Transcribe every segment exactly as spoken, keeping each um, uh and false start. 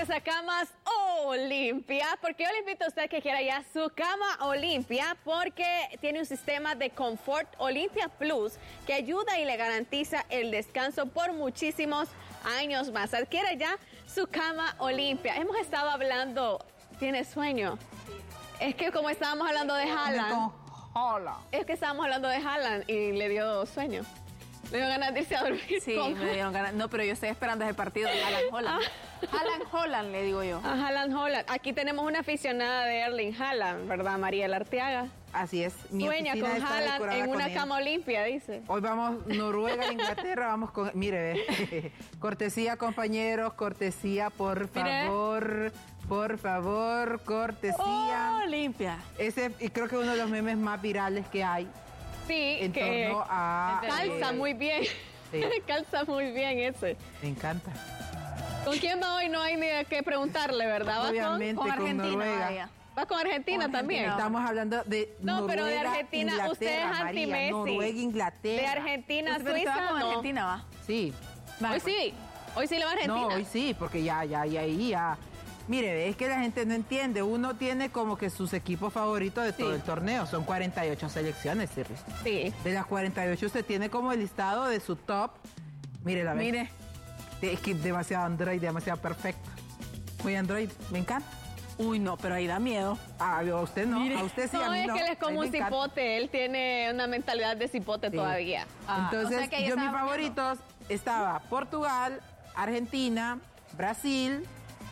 gracias a Camas Olimpia, porque yo le invito a usted que quiera ya su cama Olimpia, porque tiene un sistema de confort Olimpia Plus que ayuda y le garantiza el descanso por muchísimos años más. Adquiera ya su cama Olimpia. Hemos estado hablando, ¿tiene sueño? Es que como estábamos hablando de Haaland, es que estábamos hablando de Haaland y le dio sueño. Le dio ganas de irse a dormir. Sí, con... me dieron ganas. No, pero yo estoy esperando ese partido de Haaland Holland. Ah. Haaland Holland, le digo yo. A Haaland Holland. Aquí tenemos una aficionada de Erling Haaland, ¿verdad? María Arteaga. Así es. Mi Sueña con Haaland en una con cama Olimpia, dice. Hoy vamos Noruega, Inglaterra, vamos con... Mire, ve. Cortesía, compañeros, cortesía, por favor. Mire. Por favor, cortesía. Oh, Olimpia. Ese, y creo que uno de los memes más virales que hay. Sí, en que torno a, calza eh, muy bien. Sí. Calza muy bien ese. Me encanta. ¿Con quién va hoy? No hay ni de qué preguntarle, ¿verdad? ¿Va Obviamente con, con, con Argentina, Noruega. Vaya. ¿Va con Argentina con también? Argentina. Estamos hablando de no, Noruega, pero de Argentina, Inglaterra, usted es anti-Messi. Noruega, Inglaterra. De Argentina, usted Suiza, va con no. Argentina, ¿va? Sí. Vale, hoy pues. sí. Hoy sí le va a Argentina. No, hoy sí, porque ya, ya, ya, ya. ya. Mire, es que la gente no entiende. Uno tiene como que sus equipos favoritos de sí. todo el torneo. Son cuarenta y ocho selecciones, ¿sí? Sí. De las cuarenta y ocho usted tiene como el listado de su top. Mire, la vez. Mire. Es que demasiado Android, demasiado perfecto. Muy Android, me encanta. Uy, no, pero ahí da miedo. Ah, a usted no, Mire. a usted sí, no, a mí es no. que él es como un cipote, él tiene una mentalidad de cipote sí. todavía. Ah, Entonces, o sea que yo mis favoritos estaba Portugal, Argentina, Brasil,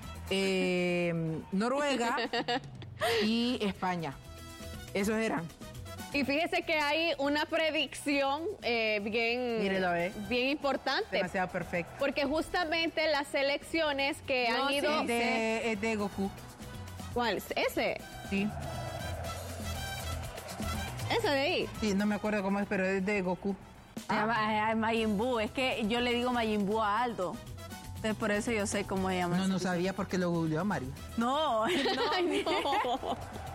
eh, Noruega y España. Esos eran. Y fíjese que hay una predicción eh, bien, Mírelo, eh. bien importante. Demasiado perfecto. Porque justamente las selecciones que no, han ido... Es de, es de Goku. ¿Cuál? ¿Ese? Sí. ¿Ese de ahí? Sí, no me acuerdo cómo es, pero es de Goku. Ah. Es Majin Buu. Es que yo le digo Majin Buu a Aldo. Entonces por eso yo sé cómo se llama. No, no sabía porque lo googleó María. No, no. Ay, no.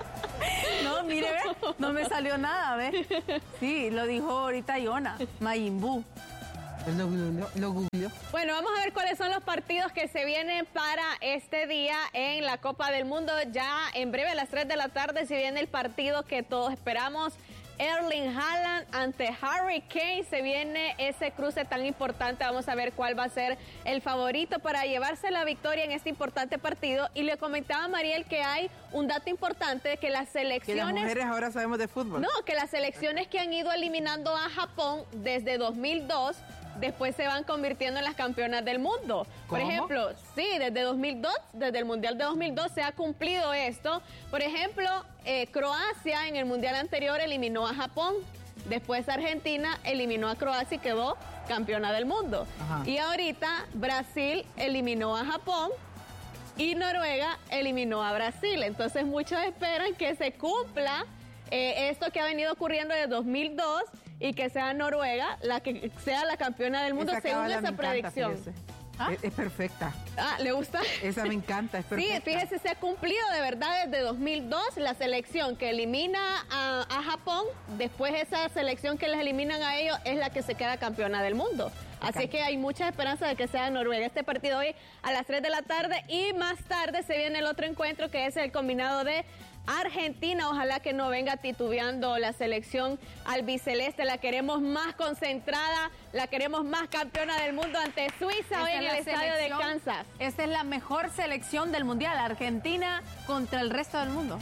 No, mire, ve, no me salió nada, ¿ves? Sí, lo dijo ahorita Yona, Majin Buu. Lo googleó, lo googleó. Bueno, vamos a ver cuáles son los partidos que se vienen para este día en la Copa del Mundo. Ya en breve a las tres de la tarde se viene el partido que todos esperamos. Erling Haaland ante Harry Kane, se viene ese cruce tan importante. Vamos a ver cuál va a ser el favorito para llevarse la victoria en este importante partido. Y le comentaba a Mariel que hay un dato importante, que las selecciones... Que las mujeres ahora sabemos de fútbol. No, que las selecciones que han ido eliminando a Japón desde dos mil dos... después se van convirtiendo en las campeonas del mundo. ¿Cómo? Por ejemplo, sí, desde dos mil dos, desde el Mundial de dos mil dos se ha cumplido esto. Por ejemplo, eh, Croacia en el Mundial anterior eliminó a Japón. Después Argentina eliminó a Croacia y quedó campeona del mundo. Ajá. Y ahorita Brasil eliminó a Japón y Noruega eliminó a Brasil. Entonces muchos esperan que se cumpla eh, esto que ha venido ocurriendo desde dos mil dos y que sea Noruega la que sea la campeona del mundo, esa según esa me predicción. Encanta, ¿Ah? es, es perfecta. Ah, ¿le gusta? Esa me encanta, es perfecta. Sí, fíjese, se ha cumplido de verdad desde dos mil dos la selección que elimina a, a Japón, después esa selección que les eliminan a ellos es la que se queda campeona del mundo. Así okay. que hay mucha esperanza de que sea Noruega. Este partido hoy a las tres de la tarde y más tarde se viene el otro encuentro que es el combinado de Argentina. Ojalá que no venga titubeando la selección albiceleste. La queremos más concentrada, la queremos más campeona del mundo ante Suiza hoy en el estadio de Kansas. Esta es la mejor selección del mundial, Argentina contra el resto del mundo.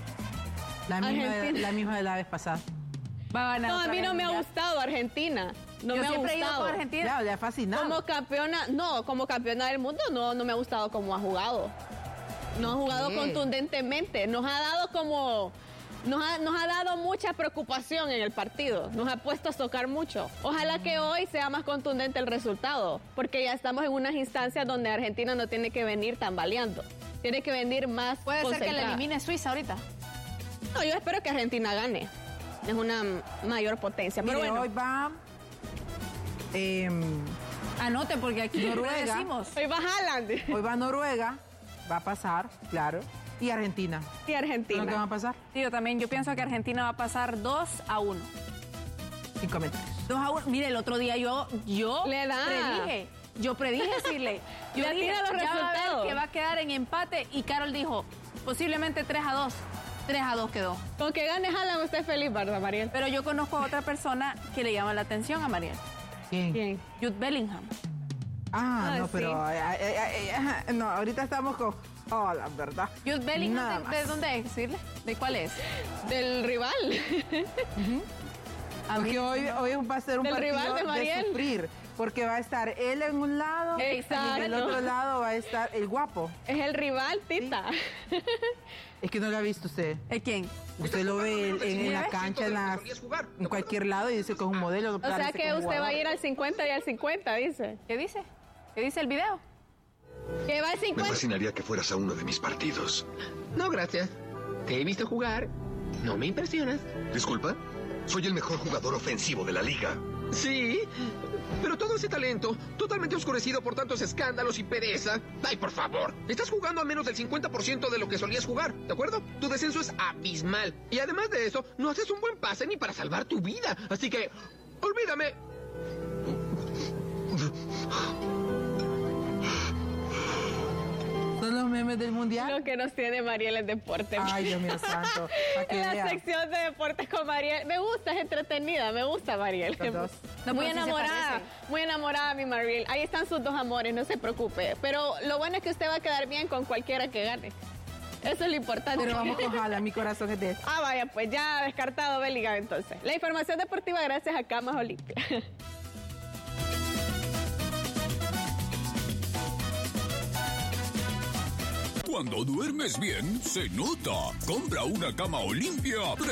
La misma, de, la, misma de la vez pasada. Va a ganar no, a mí no me ha gustado Argentina. No Yo me ha siempre gustado. he ido con Argentina. Claro, le ha fascinado. Como campeona, no, como campeona del mundo no, no me ha gustado cómo ha jugado. No ha jugado sí. contundentemente. Nos ha dado como... Nos ha, nos ha dado mucha preocupación en el partido. Nos ha puesto a tocar mucho. Ojalá que hoy sea más contundente el resultado. Porque ya estamos en unas instancias donde Argentina no tiene que venir tambaleando. Tiene que venir más Puede ser que le elimine Suiza ahorita. No, yo espero que Argentina gane. Es una mayor potencia. Mire, pero bueno. hoy va... Eh, Anote, porque aquí Noruega. Decimos. Hoy va Haaland. Hoy va Noruega. Va a pasar, claro. Y Argentina. Y Argentina. ¿Qué va a pasar? Sí, yo también. Yo pienso que Argentina va a pasar dos a uno. Sin comentarios. dos a uno. Mire, el otro día yo, yo Le da. predije Yo predije, decirle. Yo Ya dije, tira los ya va a ver resultados. que va a quedar en empate y Carol dijo, posiblemente tres a dos. tres a dos quedó. Con que gane Haaland usted es feliz, ¿verdad, Mariel? Pero yo conozco a otra persona que le llama la atención a Mariel. ¿Quién? Bien. Jude Bellingham. Ah, Ah, no, sí. pero ay, ay, ay, ay, no, ahorita estamos con oh, la verdad. Jude Bellingham, Nada ¿de, más. de dónde es? Decirle. ¿De cuál es? Del rival. A mí- Porque hoy, hoy va a ser un Del partido rival de de, Mariel. sufrir, porque va a estar él en un lado Exacto. y en el otro lado va a estar el guapo. Es el rival, Tita. Es que no lo ha visto usted. ¿Eh, quién? Usted lo ve en, en- en la ¿Ves? cancha, en, la- en cualquier lado y dice que es un modelo. O sea que usted va a ir al cincuenta y al cincuenta, dice. ¿Qué dice? ¿Qué dice el video? Que va al Me cincuenta. fascinaría que fueras a uno de mis partidos. No, gracias. Te he visto jugar. No me impresionas. ¿Disculpa? Soy el mejor jugador ofensivo de la liga. Sí, pero todo ese talento, totalmente oscurecido por tantos escándalos y pereza. Ay, por favor, estás jugando a menos del cincuenta por ciento de lo que solías jugar, ¿de acuerdo? Tu descenso es abismal. Y además de eso, no haces un buen pase ni para salvar tu vida. Así que, olvídame. ¿Son los memes del mundial? Lo que nos tiene Mariel es deporte. Ay, Dios mío santo. para que En la vea. sección de deportes con Mariel. Me gusta, es entretenida, me gusta Mariel. Los dos. No, muy pero sí se enamorada, parecen. muy enamorada mi Mariel. Ahí están sus dos amores, no se preocupe. Pero lo bueno es que usted va a quedar bien con cualquiera que gane. Eso es lo importante. Pero vamos con Jala, mi corazón es de él. Ah, vaya, pues ya descartado Bellingham entonces. La información deportiva gracias a Camas Olimpia. Cuando duermes bien, se nota. Compra una cama Olimpia.